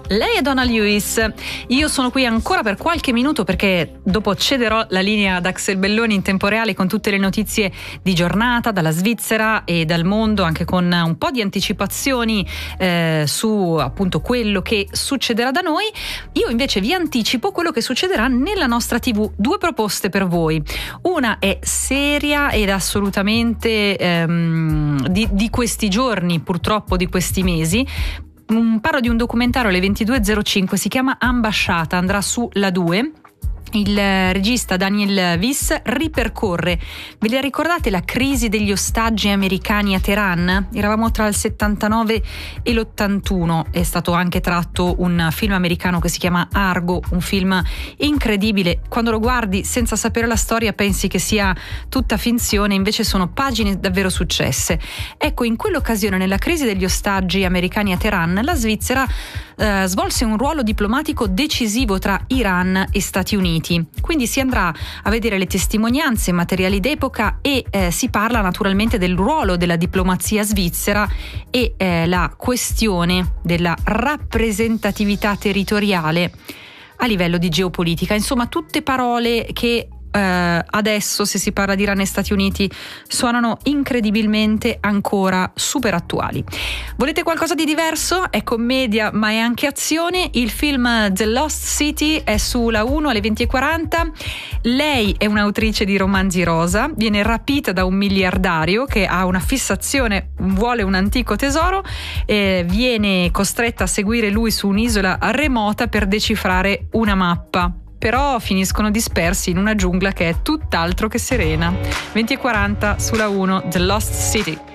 Lei è Donna Lewis. Io sono qui ancora per qualche minuto perché dopo cederò la linea ad Axel Belloni in tempo reale con tutte le notizie di giornata dalla Svizzera e dal mondo, anche con un po' di anticipazioni su appunto quello che succederà da noi. Io invece vi anticipo quello che succederà nella nostra TV. Due proposte per voi. Una è seria ed assolutamente di questi giorni, purtroppo di questi mesi. Parlo di un documentario alle 22.05, si chiama Ambasciata, andrà su La 2. Il regista Daniel Wyss ripercorre, ve la ricordate la crisi degli ostaggi americani a Teheran? Eravamo tra il 79 e l'81, è stato anche tratto un film americano che si chiama Argo, un film incredibile, quando lo guardi senza sapere la storia pensi che sia tutta finzione, invece sono pagine davvero successe. Ecco, in quell'occasione, nella crisi degli ostaggi americani a Teheran, la Svizzera svolse un ruolo diplomatico decisivo tra Iran e Stati Uniti. Quindi si andrà a vedere le testimonianze, materiali d'epoca e si parla naturalmente del ruolo della diplomazia svizzera e la questione della rappresentatività territoriale a livello di geopolitica. Insomma, tutte parole che adesso, se si parla di Iran e Stati Uniti, suonano incredibilmente ancora super attuali. Volete qualcosa di diverso? È commedia ma è anche azione. Il film The Lost City è sulla 1 alle 20.40. Lei è un'autrice di romanzi rosa, viene rapita da un miliardario che ha una fissazione, vuole un antico tesoro, viene costretta a seguire lui su un'isola remota per decifrare una mappa. Però finiscono dispersi in una giungla che è tutt'altro che serena. 20.40 sulla 1, The Lost City.